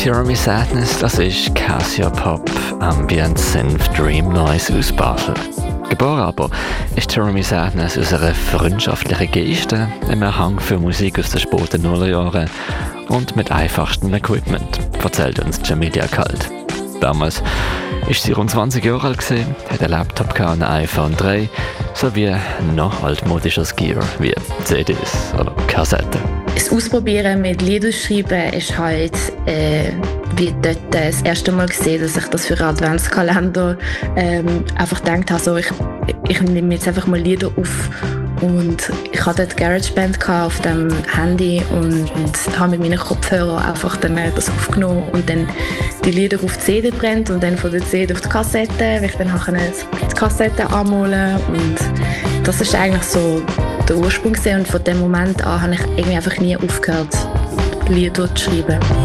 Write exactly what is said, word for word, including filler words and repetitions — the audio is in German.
Hear Me Sadness, das ist Cassiopeia Ambient Synth Dream Noise aus Basel. Geboren aber ist Hear Me Sadness aus einer freundschaftlichen Geste, einem Hang für Musik aus den späten Nullerjahren und mit einfachstem Equipment, erzählt uns Jamilia Kalt. Damals war sie rund zwanzig Jahre alt, hat einen Laptop, ein iPhone drei sowie noch altmodisches Gear wie C Ds oder Kassetten. Das Ausprobieren mit Lieder schreiben ist halt äh, wie dort das erste Mal gesehen, dass ich das für einen Adventskalender ähm, einfach gedacht habe, so, ich, ich nehme jetzt einfach mal Lieder auf. Und ich hatte dort GarageBand auf dem Handy und, und habe mit meinen Kopfhörern einfach dann das aufgenommen und dann die Lieder auf die C D brennt und dann von der C D auf die Kassette, weil ich dann nachher die Kassette anmalen und das ist eigentlich so der Ursprung gewesen. Und von dem Moment an habe ich irgendwie einfach nie aufgehört, Lieder zu schreiben.